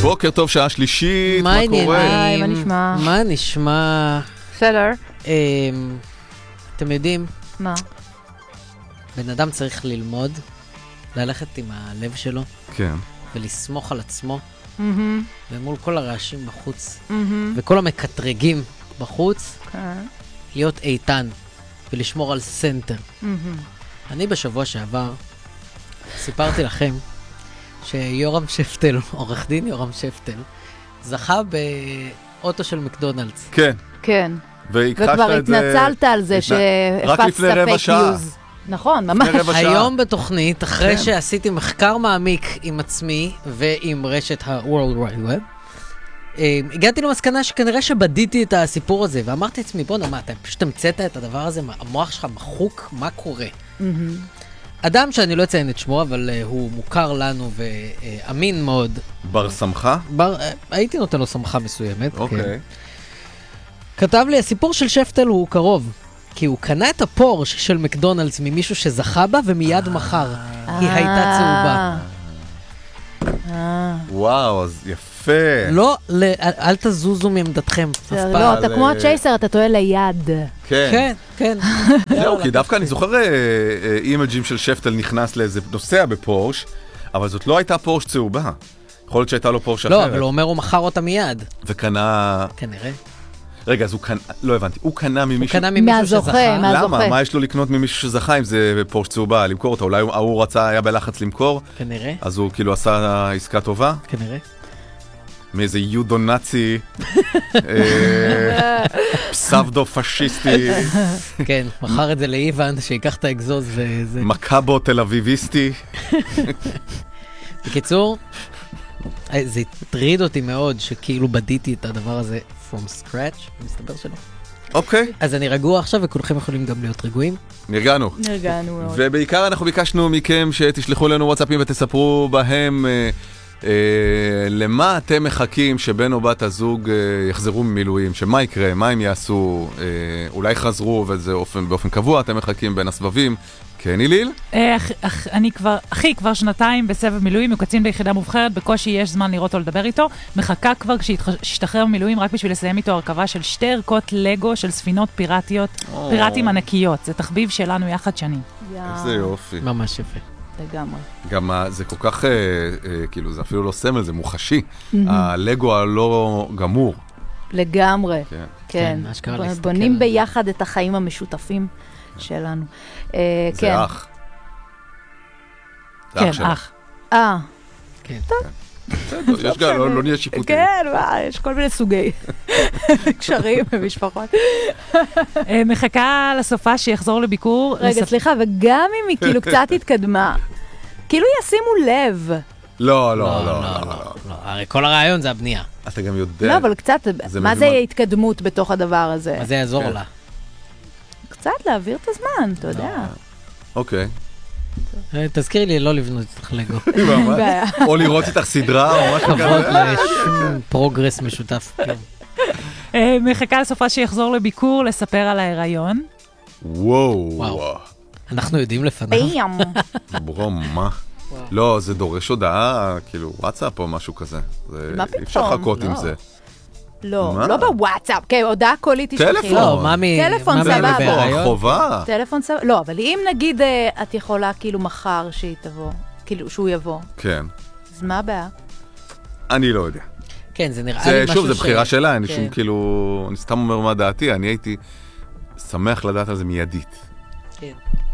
בוקר טוב, שעה שלישית, מה קורה? היי, מה נשמע? מה נשמע? בסדר. אתם יודעים, מה? בן אדם צריך ללמוד, ללכת עם הלב שלו, כן. ולסמוך על עצמו, מהמם. ומול כל הרעשים בחוץ, מהמם. וכל המקטרגים בחוץ, כן. להיות איתן, ולשמור על סנטר. מהמם. אני בשבוע שעבר סיפרתי לכם שיורם שפטל, עורך דין יורם שפטל, זכה באוטו של מקדונלדס. כן. כן. והכחשת וכבר את זה... התנצלת על זה רק שהפצת לפני רבע פייק שעה. ניוז. נכון, ממש. לפני רבע שעה. היום בתוכנית, אחרי כן. שעשיתי מחקר מעמיק עם עצמי ועם רשת ה-World Wide Web, הגעתי למסקנה שכנראה שבדיתי את הסיפור הזה, ואמרתי לעצמי, בוא נאמר, אתה פשוט המצאת את הדבר הזה, המוח שלך מחוק, מה קורה? מהמם. אדם שאני לא אציין את שמו, אבל הוא מוכר לנו ואמין מאוד. בר שמחה? הייתי נותן לו שמחה מסוימת. כן. אוקיי. כתב לי, הסיפור של שפטל הוא קרוב, כי הוא קנה את הפורש של מקדונלדס ממישהו שזכה בה ומיד מחר, כי הייתה צהובה. וואו, אז יפה. לא, אל תזוזו מעמדתכם אף פעם. לא, אתה כמו הצ'ייסר, אתה טועה ליד. כן. כן, כן. זהו, כי דווקא אני זוכר אימג'ים של שפטל נכנס לאיזה נוסע בפורש, אבל זאת לא הייתה פורש צהובה. יכול להיות שהייתה לו פורש אחרת. לא, אבל הוא אומר הוא מכר אותה מיד. וקנה... כנראה. רגע, אז הוא קנה... לא הבנתי. הוא קנה הוא ממישהו... קנה ממישהו מהזוכה, שזכה. למה? מה יש לו לקנות ממישהו שזכה אם זה פורש צהובה? למכור אותה? אולי הוא רצה, היה בלחץ למכור? כנראה, אז הוא כאילו עשה עסקה טובה? כנראה. מאיזה יודו נאצי, פסבדו פשיסטי, כן, מכר את זה לאיוון, שיקח את האגזוז וזה... מקאבו תל אביביסטי. בקיצור, זה הטריד אותי מאוד שכאילו בדיתי את הדבר הזה from scratch, מסתבר שלא. אוקיי, אז אני רגוע עכשיו וכולכם יכולים גם להיות רגועים. נרגענו. נרגענו מאוד. ובעיקר אנחנו ביקשנו מכם שתשלחו לנו וואטסאפים ותספרו בהם למה אתם מחכים שבן או בת הזוג יחזרו ממילואים, שמה יקרה, מה הם יעשו, אולי חזרו וזה באופן קבוע, אתם מחכים בין הסבבים. כן, איליל? אני כבר שנתיים בסבב מילואים, הוא קצין ביחידה מובחרת, בקושי יש זמן לראות או לדבר איתו, מחכה כבר כשהשתחרר ממילואים רק בשביל לסיים איתו הרכבה של 2 ערכות לגו של ספינות פיראטים ענקיות. זה תחביב שלנו יחד שנים. איזה יופי. ממש יפה. לגמרי. גם זה כל כך, כאילו, זה אפילו לא סמל, זה מוחשי. הלגו הלא גמור. לגמרי. כן. כן. כן, אשכרה להסתכל בונים על זה. ביחד את החיים המשותפים שלנו. זה כן. אח. זה כן, שלך. אח. כן. בסדר, יש גם, לא נהיה שיפוטים. כן, יש כל מיני סוגי קשרים במשפחות. מחכה לסופה שיחזור לביקור. רגע, סליחה, וגם אם היא כאילו קצת התקדמה, כאילו ישימו לב. לא. לא, הרי כל הרעיון זה הבנייה. אתה גם יודע. לא, אבל קצת, זה מה מביא זה מה- התקדמות בתוך הדבר הזה? מה זה יעזור כן. לה? קצת להעביר את הזמן, אתה יודע. אוקיי. תזכירי לי לא לבנות איתך לגו. ממש. בעיה. או לראות איתך סדרה או משהו כבוד כזה. לשום פרוגרס משותף. כן. מחכה לסופה שיחזור לביקור, לספר על ההיריון. וואו. אנחנו יודעים לפניו. בים. ברום, מה? לא, זה דורש הודעה, כאילו, וואטסאפ או משהו כזה. מה אי אפשר פתאום? לחכות עם לא. זה. לא, מה? לא בוואטסאפ. כן, הודעה קולית תשלחי. טלפון. לא, ממי טלפון, ממי סבבה. בהיריון? חובה. טלפון סבבה. לא, אבל אם נגיד את יכולה כאילו מחר שהיא תבוא, כאילו שהוא יבוא, כן. אז מה הבעיה? אני לא יודע. כן, זה נראה לי זה, משהו שוב, זה בחירה שלה, אני כן. שום כאילו, אני סתם אומר מה דעתי, אני הייתי שמח לדעת על זה מיידית. כן.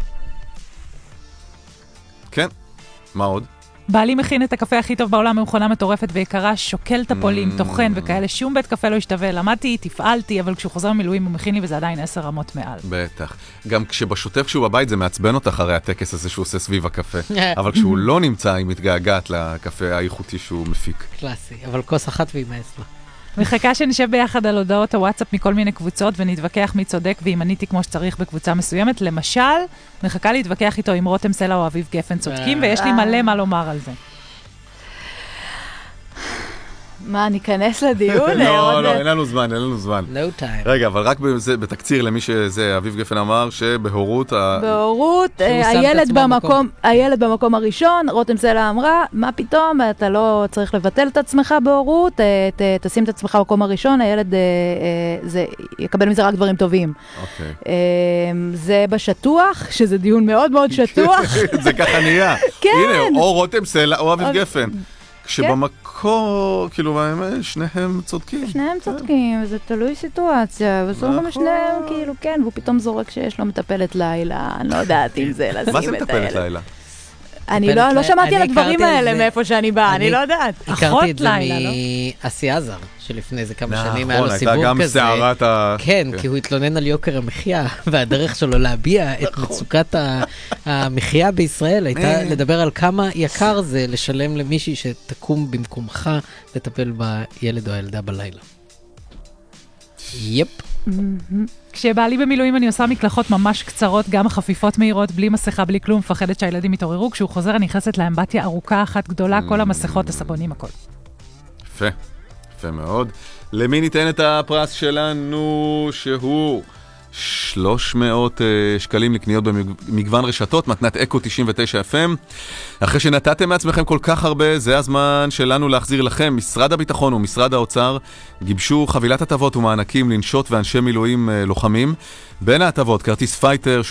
כן, מה עוד? בעלי מכין את הקפה הכי טוב בעולם במכונה מטורפת ויקרה, שוקל טפולים, טוחן וכאלה, שום בית קפה לא ישתווה. למדתי, תפעלתי, אבל כשהוא חוזר ממילואים הוא מכין לי וזה עדיין 10 רמות מעל. בטח. גם כשבשוטף כשהוא בבית זה מעצבן אותך הרי הטקס הזה שהוא עושה סביב הקפה. אבל כשהוא לא נמצא, היא מתגעגעת לקפה האיכותי שהוא מפיק. קלאסי, אבל כוס אחת וימאס לה. מחכה שנשב ביחד על הודעות הוואטסאפ מכל מיני קבוצות ונתווכח מי צודק ואם עניתי כמו שצריך בקבוצה מסוימת. למשל, מחכה להתווכח איתו אם רותם סלע או אביב גפן צודקים, ויש לי מלא מה לומר על זה. מה, ניכנס לדיון? לא, אין לנו זמן. No time. רגע, אבל רק בתקציר למי שזה, אביב גפן אמר שבהורות... בהורות, הילד במקום הראשון, רותם סלע אמרה, מה פתאום, אתה לא צריך לבטל את עצמך בהורות, תשים את עצמך במקום הראשון, הילד יקבל מזה רק דברים טובים. אוקיי. זה בשטוח, שזה דיון מאוד מאוד שטוח. זה ככה נהיה. כן. הנה, או רותם סלע או אביב גפן. כשבמקור, כאילו, שניהם צודקים. שניהם צודקים, זה תלוי סיטואציה. בסוף גם שניהם, כאילו, כן, והוא פתאום זורק שיש לו מטפלת לילה. אני לא יודעת אם זה לשים את הילד. מה זה מטפלת לילה? אני לא שמעתי על הדברים האלה מאיפה שאני באה, אני לא יודעת. הכרתי את זה מאסי עזר, שלפני זה כמה שנים היה לו סיפור כזה. גם סערת ה... כן, כי הוא התלונן על יוקר המחיה, והדרך שלו להביע את מצוקת המחיה בישראל הייתה לדבר על כמה יקר זה לשלם למישהי שתקום במקומך לטפל בילד או הילדה בלילה. יפ. כשבעלי במילואים אני עושה מקלחות ממש קצרות, גם חפיפות מהירות, בלי מסכה, בלי כלום, מפחדת שהילדים יתעוררו. כשהוא חוזר אני נכנסת לאמבטיה ארוכה אחת גדולה, כל המסכות, הסבונים, הכל. יפה, יפה מאוד. למי ניתן את הפרס שלנו שהוא 300 שקלים לקניות במגוון רשתות, מתנת אקו 99 FM. אחרי שנתתם מעצמכם כל כך הרבה, זה הזמן שלנו להחזיר לכם. משרד הביטחון ומשרד האוצר גיבשו חבילת הטבות ומענקים לנשות ואנשי מילואים לוחמים. בין ההטבות, כרטיס פייטר,